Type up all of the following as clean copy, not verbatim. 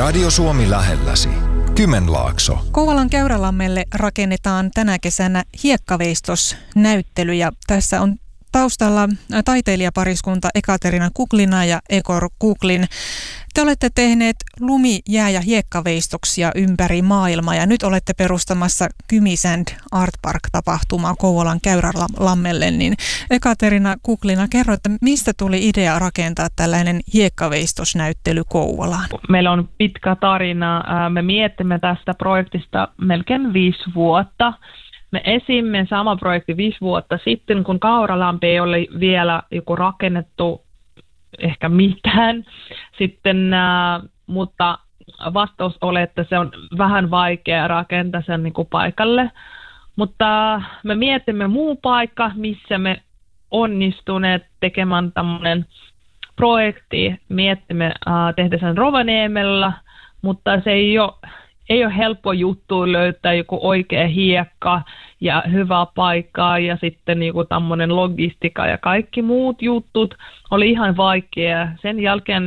Radio Suomi lähelläsi. Kymenlaakso. Kouvolan Käyrälammelle rakennetaan tänä kesänä hiekkaveistosnäyttely ja tässä on taustalla taiteilijapariskunta Ekaterina Kuklina ja Egor Kuklin. Te olette tehneet lumi-, jää- ja hiekkaveistoksia ympäri maailmaa ja nyt olette perustamassa Kymisand Art Park-tapahtumaa Kouvolan Käyrälammelle. Niin Ekaterina Kuklina, kerro, että mistä tuli idea rakentaa tällainen hiekkaveistosnäyttely Kouvolaan? Meillä on pitkä tarina. Me mietimme tästä projektista melkein 5 vuotta. Me esimme sama projekti 5 vuotta sitten, kun Käyrälampi ei ole vielä joku rakennettu ehkä mitään. Sitten, mutta vastaus oli, että se on vähän vaikea rakentaa sen niin kuin paikalle. Mutta me mietimme muu paikka, missä me onnistuneet tekemään tämmöinen projekti. Mietimme tehdä sen Rovaniemellä, mutta se ei ole helppo juttu löytää joku oikea hiekka ja hyvä paikka ja sitten joku tämmöinen logistiikka ja kaikki muut jutut oli ihan vaikea. Sen jälkeen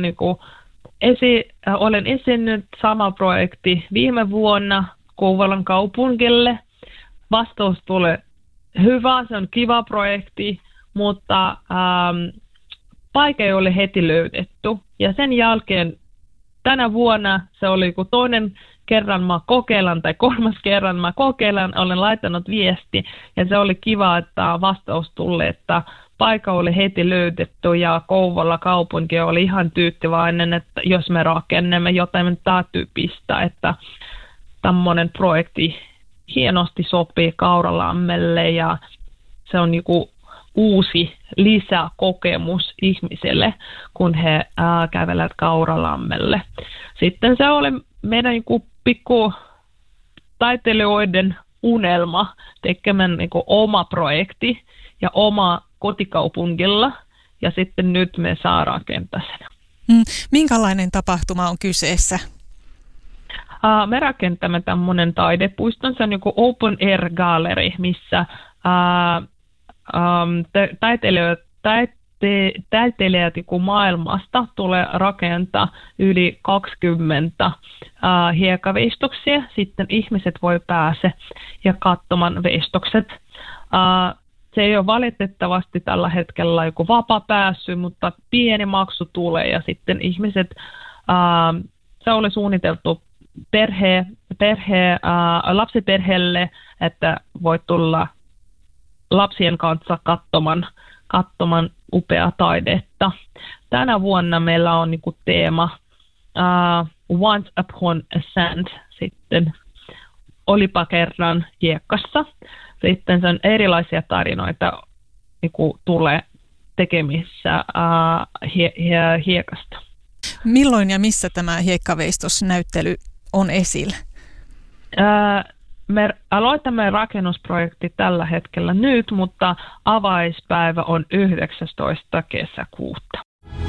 olen esiinnyt sama projekti viime vuonna Kouvolan kaupungille. Vastaus tulee hyvä, se on kiva projekti, mutta paikka ei ole heti löydetty. Ja sen jälkeen tänä vuonna se oli toinen kerran mä kokeilan tai 3. kerran mä kokeilan, olen laittanut viesti ja se oli kiva, että vastaus tuli, että paikka oli heti löydetty ja Kouvola kaupunki oli ihan tyytyväinen, että jos me rakennamme jotain täytyy pistää, että tämmöinen projekti hienosti sopii Käyrälammelle ja se on uusi lisäkokemus ihmiselle, kun he kävelevät Käyrälammelle. Sitten se oli meidän pikku taiteilijoiden unelma tekemään oma projekti ja oma kotikaupungilla ja sitten nyt me saa rakentaa sen. Minkälainen tapahtuma on kyseessä? Me rakentamme tämmöinen taidepuiston, se on open air gallery, missä taiteilijat maailmasta tulee rakentaa yli 20 hiekkaveistoksia. Sitten ihmiset voi päästä ja katsomaan veistokset. Se ei ole valitettavasti tällä hetkellä joku vapaa pääsy, mutta pieni maksu tulee ja sitten ihmiset, se oli suunniteltu lapsiperheelle, että voi tulla lapsien kanssa katsomaan upeaa taidetta. Tänä vuonna meillä on teema Once Upon a Sand, sitten olipa kerran hiekkassa. Sitten se on erilaisia tarinoita tulee tekemissä hiekasta. Milloin ja missä tämä hiekkaveistosnäyttely on esillä? Me aloitamme rakennusprojekti tällä hetkellä nyt, mutta avaispäivä on 19. kesäkuuta.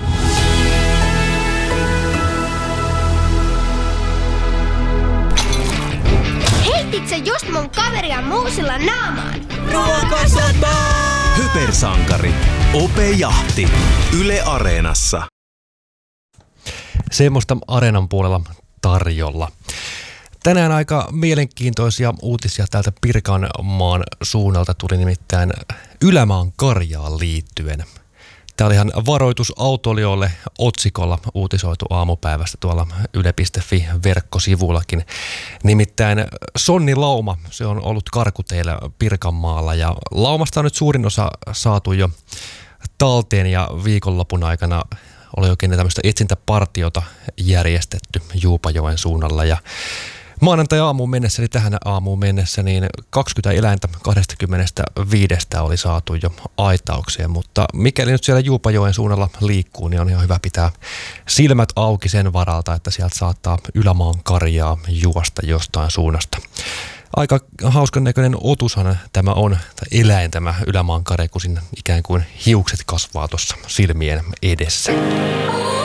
Heitit sä just mun kaveria muusilla naamaan? Ruokasota! Hypersankari. Ope-jahti. Yle Areenassa. Semmoista Areenan puolella tarjolla. Tänään aika mielenkiintoisia uutisia täältä Pirkanmaan suunnalta tuli nimittäin Ylämaan karjaan liittyen. Tämä oli ihan varoitus autoilijoille otsikolla uutisoitu aamupäivästä tuolla yle.fi-verkkosivullakin. Nimittäin sonnilauma, se on ollut karkuteillä Pirkanmaalla ja laumasta on nyt suurin osa saatu jo talteen ja viikonlopun aikana oli oikein tämmöistä etsintäpartiota järjestetty Juupajoen suunnalla ja maanantai-aamuun mennessä, eli tähän aamuun mennessä, niin 20 eläintä 25 oli saatu jo aitaukseen, mutta mikäli nyt siellä Juupajoen suunnalla liikkuu, niin on ihan hyvä pitää silmät auki sen varalta, että sieltä saattaa Ylämaan karjaa juosta jostain suunnasta. Aika hauskan näköinen otushan tämä on, tai eläin tämä Ylämaan karja, kun siinä ikään kuin hiukset kasvaa tuossa silmien edessä.